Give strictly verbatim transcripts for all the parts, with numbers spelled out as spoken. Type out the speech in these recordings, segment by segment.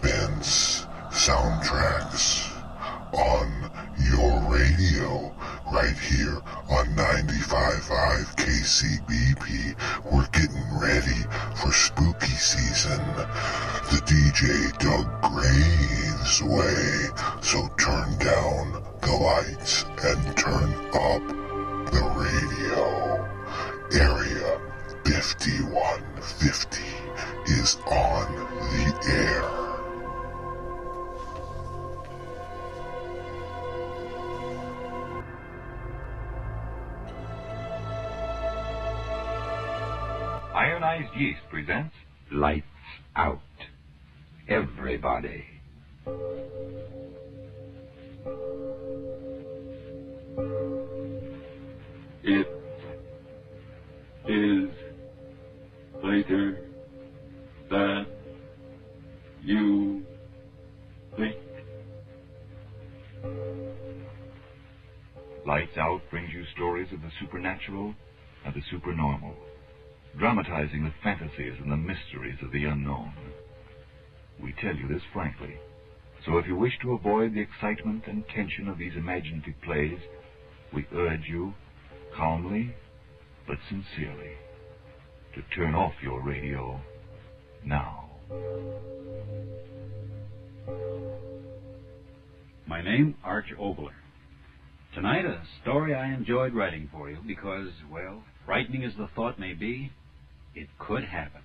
suspense soundtracks on your radio right here on ninety-five point five K C B P. We're getting ready for spooky season the D J Doug Graves way. So turn down the lights and turn up the radio. Area fifty-one fifty is on the air. Ionized Yeast presents Lights Out. Everybody. It is later than you think. Lights Out brings you stories of the supernatural and the supernormal, dramatizing the fantasies and the mysteries of the unknown. We tell you this frankly, so if you wish to avoid the excitement and tension of these imaginative plays, we urge you, calmly but sincerely, to turn off your radio now. My name, Arch Obler. Tonight, a story I enjoyed writing for you because, well, frightening as the thought may be, it could happen.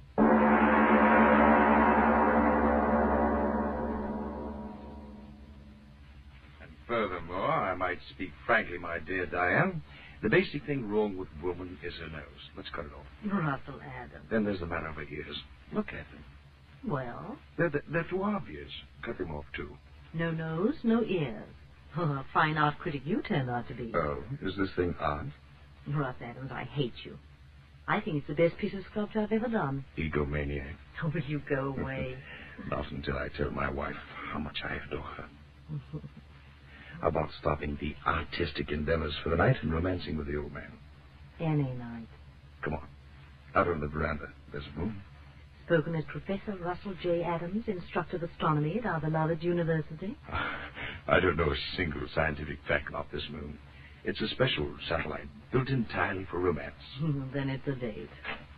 And furthermore, I might speak frankly, my dear Diane, the basic thing wrong with woman is her nose. Let's cut it off. Russell Adams. Then there's the man over ears. Look at them. Well? They're, they're, they're too obvious. Cut them off, too. No nose, no ears. Oh, a fine art critic you turned out to be. Oh, is this thing odd? Russ Adams, I hate you. I think it's the best piece of sculpture I've ever done. Egomaniac. Oh, will you go away? Not until I tell my wife how much I adore her. How about stopping the artistic endeavors for the night and romancing with the old man? Any night. Come on. Out on the veranda. There's a moon. Spoken as Professor Russell J. Adams, instructor of astronomy at our beloved university. I don't know a single scientific fact about this moon. It's a special satellite built entirely for romance. Then it's a date.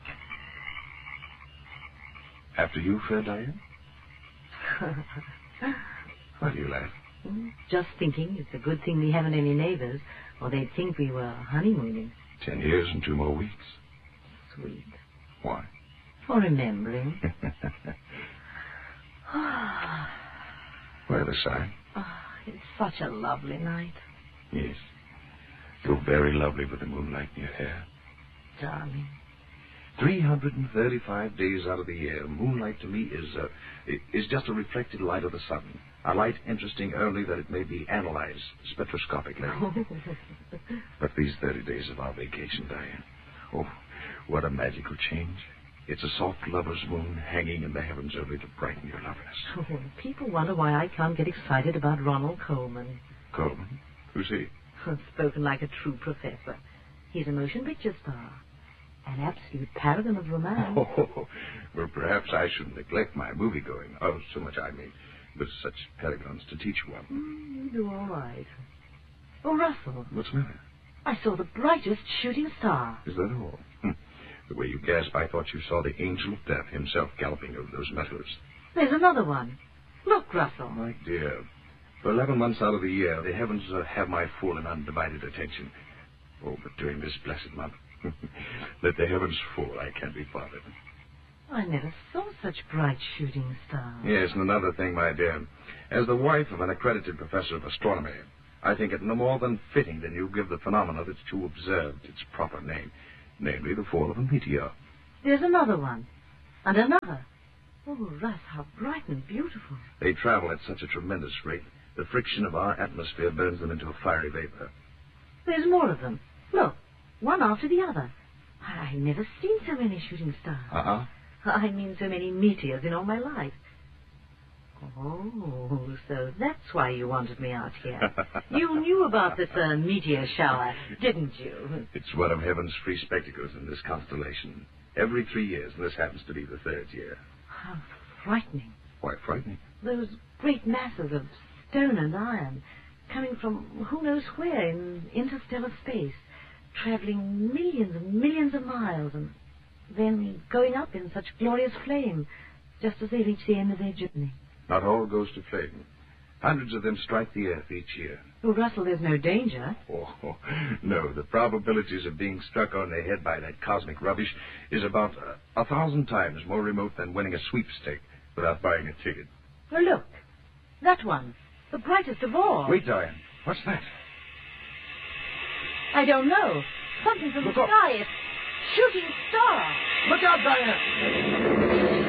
After you, fair Diane? Why do you laugh? Just thinking it's a good thing we haven't any neighbors, or they'd think we were honeymooning. Ten years and two more weeks. Sweet. Why? For remembering. Why the sigh? Oh, it's such a lovely night. Yes. You're very lovely with the moonlight in your hair. Darling. three hundred thirty-five days out of the year, moonlight to me is uh, is just a reflected light of the sun. A light interesting only that it may be analyzed spectroscopically. But these thirty days of our vacation, Diane, oh, what a magical change. It's a soft lover's moon hanging in the heavens only to brighten your loveliness. Oh, people wonder why I can't get excited about Ronald Coleman. Coleman? Who's he? Spoken like a true professor. He's a motion picture star. An absolute paragon of romance. Oh, well, perhaps I shouldn't neglect my movie-going. Oh, so much I mean. With such paragons to teach one. Mm, you do all right. Oh, Russell. What's the matter? I saw the brightest shooting star. Is that all? Hm. The way you gasped, I thought you saw the angel of death himself galloping over those meadows. There's another one. Look, Russell. My dear, for eleven months out of the year, the heavens uh, have my full and undivided attention. Oh, but during this blessed month, let the heavens fall, I can't be bothered. I never saw such bright shooting stars. Yes, and another thing, my dear. As the wife of an accredited professor of astronomy, I think it no more than fitting that you give the phenomena that you observed its proper name, namely the fall of a meteor. There's another one. And another. Oh, Russ, how bright and beautiful. They travel at such a tremendous rate, the friction of our atmosphere burns them into a fiery vapor. There's more of them. Look, one after the other. I've never seen so many shooting stars. Uh-uh. I mean so many meteors in all my life. Oh, so that's why you wanted me out here. You knew about this uh, meteor shower, didn't you? It's one of heaven's free spectacles in this constellation. Every three years, and this happens to be the third year. How frightening. Why frightening? Those great masses of stone and iron coming from who knows where in interstellar space, traveling millions and millions of miles and then going up in such glorious flame just as they reach the end of their journey. Not all goes to flame. Hundreds of them strike the earth each year. Oh, Russell, there's no danger. Oh, no. The probabilities of being struck on the head by that cosmic rubbish is about a, a thousand times more remote than winning a sweepstake without buying a ticket. Oh, look. That one. The brightest of all. Wait, Diane. What's that? I don't know. Something from Look the up. sky. It's shooting star. Look out, Diane!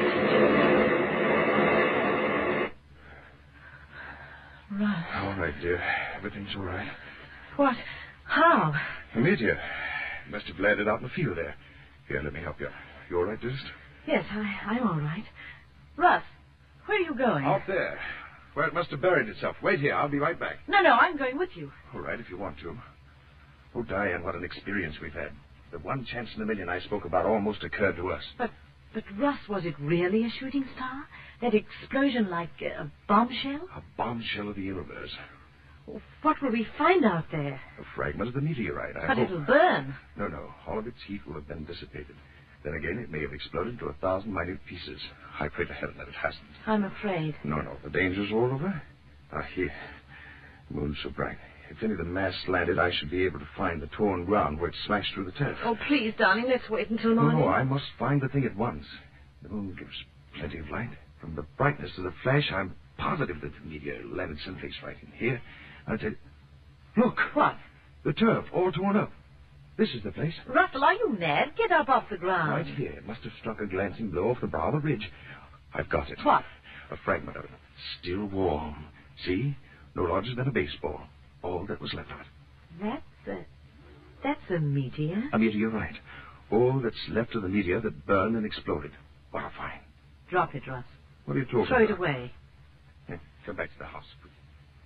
Right. All right, dear. Everything's all right. What? How? A meteor. Must have landed out in the field there. Here, let me help you. You all right, dearest? Yes, I, I'm all right. Russ, where are you going? Out there. Where it must have buried itself. Wait here. I'll be right back. No, no, I'm going with you. All right, if you want to. Oh, Diane, what an experience we've had. The one chance in a million I spoke about almost occurred to us. But, but Russ, was it really a shooting star? That explosion like a bombshell? A bombshell of the universe. What will we find out there? A fragment of the meteorite, I But hope. it'll burn. No, no. All of its heat will have been dissipated. Then again, it may have exploded into a thousand minute pieces. I pray to heaven that it hasn't. I'm afraid. No, no. The danger's all over. Ah, here. The moon's so bright. If any of the mass slanted, I should be able to find the torn ground where it smashed through the turf. Oh, please, darling, let's wait until No, morning. no, I must find the thing at once. The moon gives plenty of light. From the brightness of the flash, I'm positive that the meteor landed someplace right in here. I'll tell you. Look! What? The turf, all torn up. This is the place. Russell, are you mad? Get up off the ground. Right here. It must have struck a glancing blow off the brow of the ridge. I've got it. What? A fragment of it. Still warm. See? No larger than a baseball. All that was left of it. That's a... That's a meteor. A meteorite. All that's left of the meteor that burned and exploded. What a find. Drop it, Russ. What are you talking Throw about? it away. Here, come back to the house, please.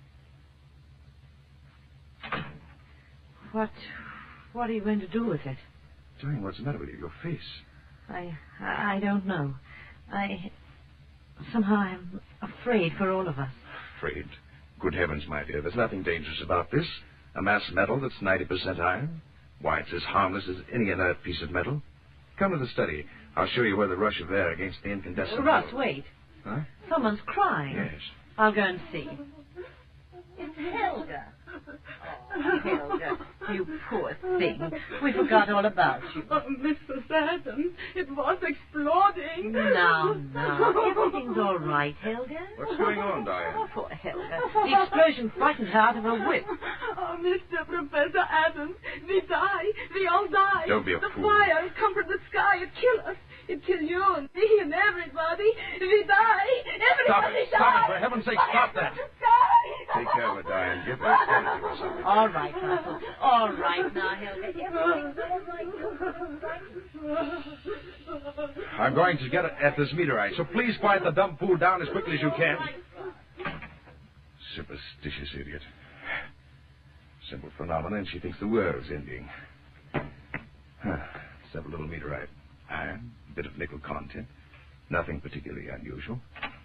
What... What are you going to do with it? Jane, what's the matter with you? Your face. I... I I don't know. I... Somehow I'm afraid for all of us. Afraid? Good heavens, my dear. There's nothing dangerous about this. A mass metal that's ninety percent iron. Why, it's as harmless as any inert piece of metal. Come to the study. I'll show you where the rush of air against the incandescent... Russ, metal- wait. Huh? Someone's crying. Yes. I'll go and see. It's Helga. Oh, Helga, you poor thing. We forgot all about you. Oh, Missus Adams, it was exploding. Now, now, everything's all right, Helga. What's going on, Diane? Poor Helga. The explosion frightened her out of her wits. Oh, Mister Professor Adams, we die. We all die. Don't be a the fool. The fire come from the sky. It kill us. It kill you and me and everybody. We die. Stop Everybody it. die. Stop it. For heaven's sake, stop that. Die. Take care of it, Diane. Give her a sedative or something. All right, Russell. All right now, Helga. Everything's all right. I'm going to get at this meteorite, so please quiet the dumb fool down as quickly as you can. Superstitious idiot. Simple phenomena, and she thinks the world's ending. Huh. Simple little meteorite. Iron, a bit of nickel content. Nothing particularly unusual.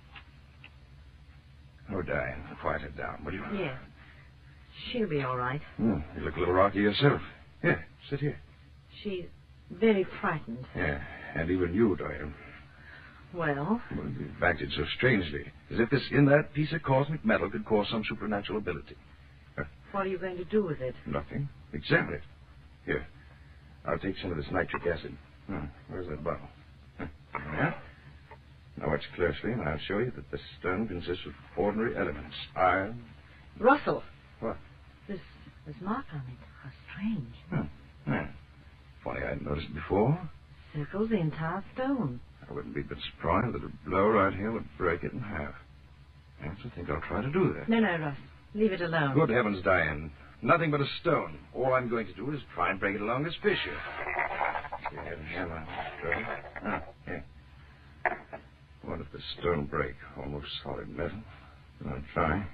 Oh, Diane, quiet it down, will you? Yes. She'll be all right. Hmm, you look a little rocky yourself. Here, sit here. She's very frightened. Yeah, and even you, Diane. Well, Well, you've acted so strangely, as if this in that piece of cosmic metal could cause some supernatural ability. what are you going to do with it? Nothing. Examine it. Here, I'll take some of this nitric acid. Hmm, where's that bottle? Huh, there. Now watch closely, and I'll show you that the stone consists of ordinary elements. Iron. Russell. What? This, this mark on it. How strange. Hmm. Yeah. Funny I hadn't noticed it before. Circles the entire stone. I wouldn't be a bit surprised that a blow right here would break it in half. Yes, I think I'll try to do that. No, no, Russ. Leave it alone. Good heavens, Diane. Nothing but a stone. All I'm going to do is try and break it along this fissure. Here, hammer. Ah, here. What if the stone break? Almost solid metal. I'll try.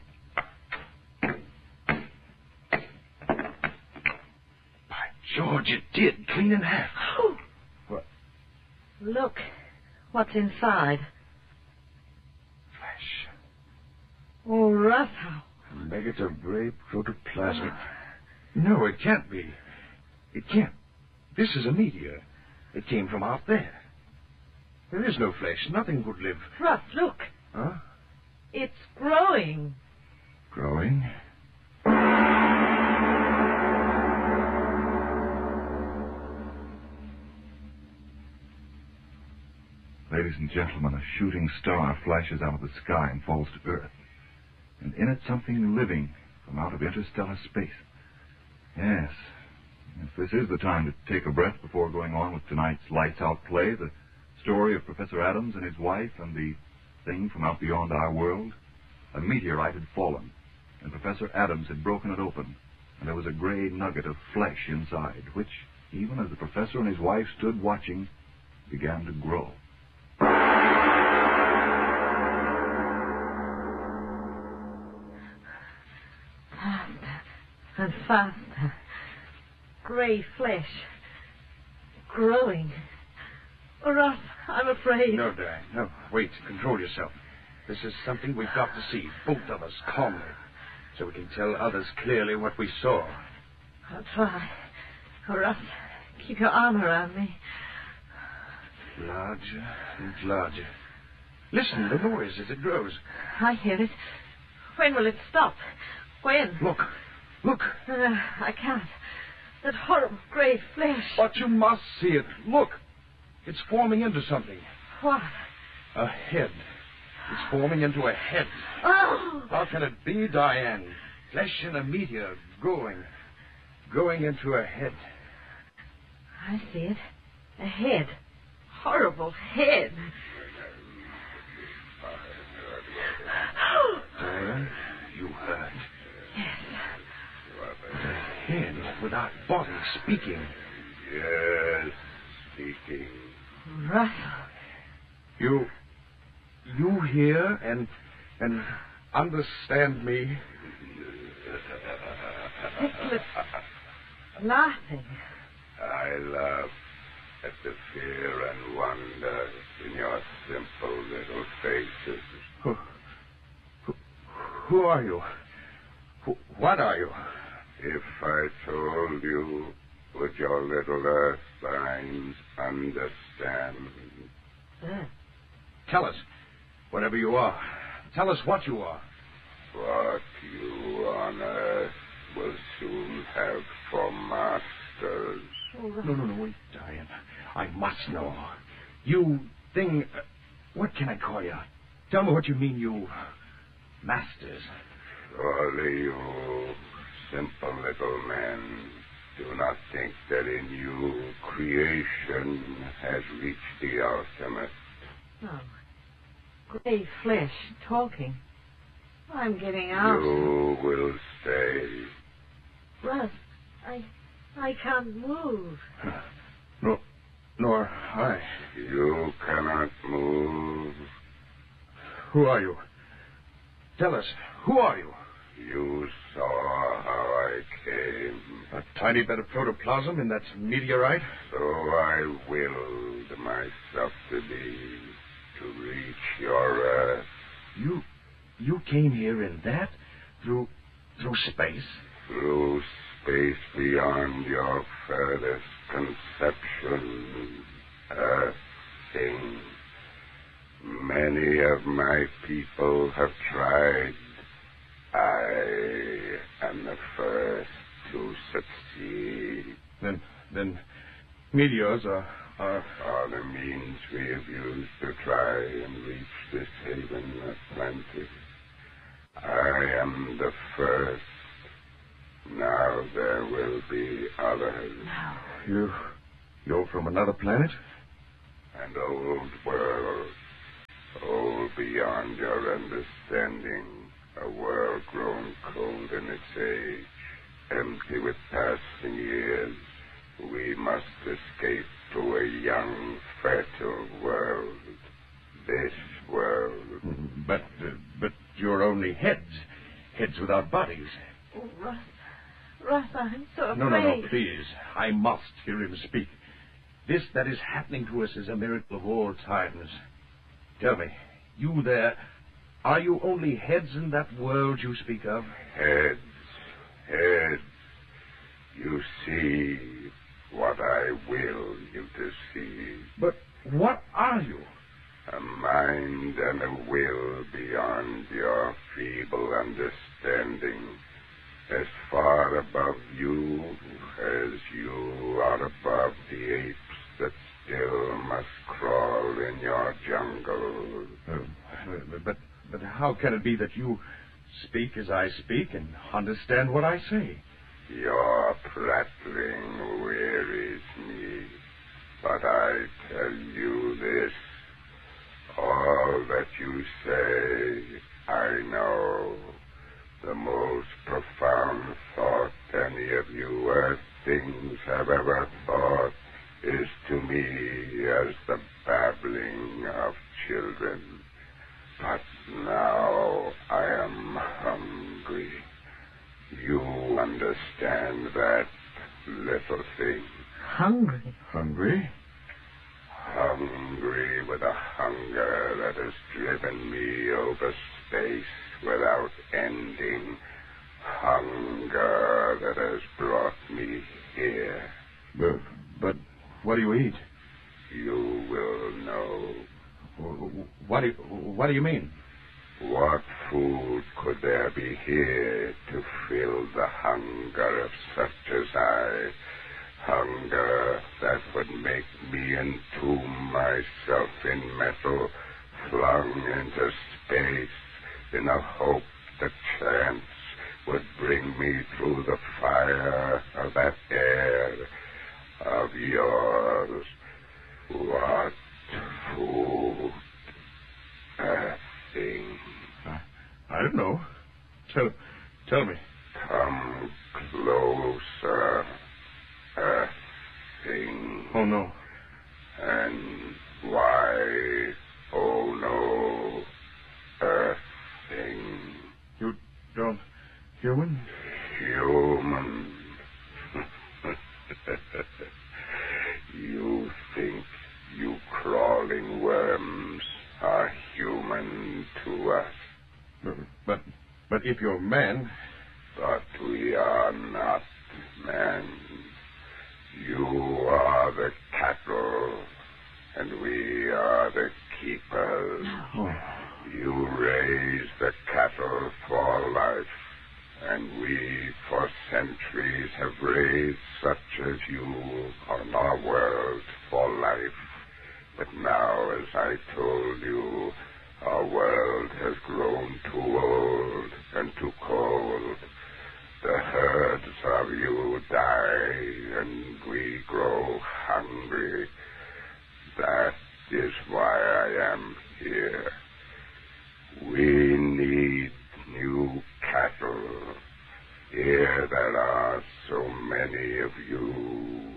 By George, it did. Clean in half. What? Look. What's inside? Russ, how? Negative ray protoplasm. No, it can't be. It can't. This is a meteor. It came from out there. There is no flesh. Nothing would live. Russ, look. Huh? It's growing. Growing? Ladies and gentlemen, a shooting star flashes out of the sky and falls to Earth. And in it something living from out of interstellar space. Yes. If this is the time to take a breath before going on with tonight's Lights Out play, the story of Professor Adams and his wife and the thing from out beyond our world, a meteorite had fallen, and Professor Adams had broken it open, and there was a gray nugget of flesh inside, which, even as the professor and his wife stood watching, began to grow. Faster and faster. Gray flesh. Growing. Oh, Russ, I'm afraid. No, Diane, no. Wait, control yourself. This is something we've got to see, both of us, calmly, so we can tell others clearly what we saw. I'll try. Oh, Russ, keep your arm around me. Larger and larger. Listen, the noise as it grows. I hear it. When will it stop? When? Look, look. Uh, I can't. That horrible gray flesh. But you must see it. Look. It's forming into something. What? A head. It's forming into a head. Oh! How can it be, Diane? Flesh in a meteor growing. Growing into a head. I see it. A head. Horrible head. Diane, you heard. Yes. A head without body speaking. Yes, speaking. Russell. You... You hear and... and understand me? Nicholas. Laughing. I laugh at the fear and wonder in your simple little faces. Who, who, who are you? Who, what are you? If I told you, would your little earth signs understand? Uh, Tell us, whatever you are. Tell us what you are. What you on earth will soon have for masters. oh, Russell. No, no, no, wait, Diane. I must know. You thing... Uh, what can I call you? Tell me what you mean, you... masters. Surely you simple little men do not think that in you creation has reached the ultimate. Oh. Gray flesh talking. I'm getting out. You will stay. Russ, I... I can't move. No, nor I. You cannot move. Who are you? Tell us, who are you? You saw how I came. A tiny bit of protoplasm in that meteorite? So I willed myself to be, to reach your earth. You... you came here in that? Through... through space? Through space beyond your furthest conception. Earth thing. Many of my people have tried. I am the first to succeed. Then... then... meteors are... are... Are the means we have used to try and reach this haven, Atlantis. I am the first. Now there will be others. You... you're from another planet? An old world. Old beyond your understanding. A world grown cold in its age. Empty with passing years. We must escape to a young, fertile world. This world. But... Uh, but you're only heads. Heads without bodies. Oh, Russ. Russ, I'm so afraid. No, no, no, please. I must hear him speak. This that is happening to us is a miracle of all times. Tell me, you there... are you only heads in that world you speak of? Heads, heads. You see what I will you to see. But what are you? A mind and a will beyond your feeble understanding. As far above you as you are above the apes that still must crawl in your jungle. Uh, but, but how can it be that you speak as I speak and understand what I say? Your prattling wearies me, but I tell you this. All that you say, I know. The most profound thought any of you earth things have ever thought is to me as the babbling of children. But now I am hungry. You understand that, little thing? Hungry? Hungry? Hungry with a hunger that has driven me over space without ending. Hunger that has brought me here. But, but what do you eat? You will know. What do you, what do you mean? What food could there be here to fill the hunger of such as I? Hunger that would make me entomb myself in metal, flung into space in a hope that chance would bring me through the fire of that air of yours. What food? A thing. I, I don't know. Tell, tell me. Come closer. A thing. Oh, no. And why, oh no, a thing. You don't... Human? Human. You think you crawling worms are human to us. But, but, but if you're man... But we are not men. You are the cattle, and we are the keepers. Oh. You raise the cattle for life, and we for centuries have raised such as you on our world for life. But now, as I told you, our world has grown too old and too cold. The herds of you die, and we grow hungry. That is why I am here. We need new cattle. Here there are so many of you.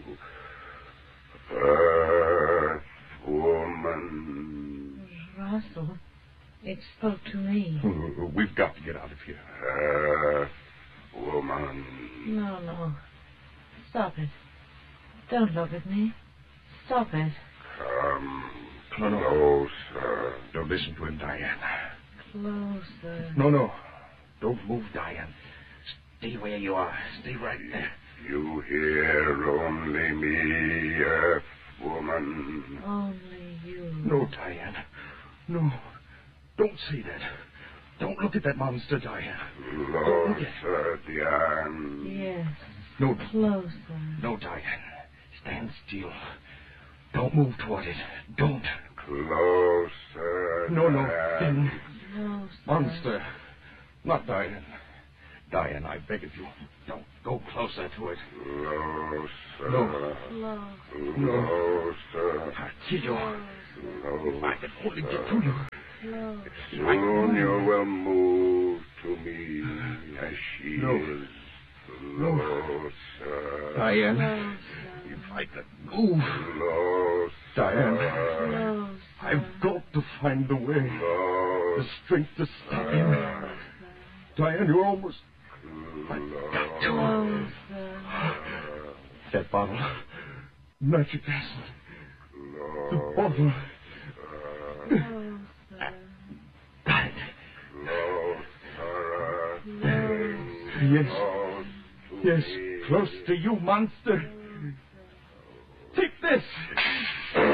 Earth woman. Russell, it spoke to me. We've got to get out of here. Earth woman. No, no. Stop it. Don't look at me. Stop it. Come No, no. closer. Don't listen to him, Diane. Closer. No, no. Don't move, Diane. Stay where you are. Stay right there. You hear only me, Earth woman. Only you. No, Diane. No. Don't say that. Don't look at that monster, Diane. Closer, Diane. Yes. No, Closer. no, Diane. Stand still. Don't move toward it. Don't. Closer. No, no. Diane. Closer. Monster. Not Diane. Diane, I beg of you. Don't go closer to it. Closer. No. Close. Closer. I'll kill you. If I can only get to you. Close. Soon you will move to me as she No. is. No. Closer. Diane, Closer. if I can move. Closer. Diane. Closer. I've got to find the way. The Closer. strength to stop him. Diane, you're almost... Got to. Closer. That bottle. Nitric acid. The bottle. Closer. Got it. Yes. Close to Yes, me. close to you, monster. Take this.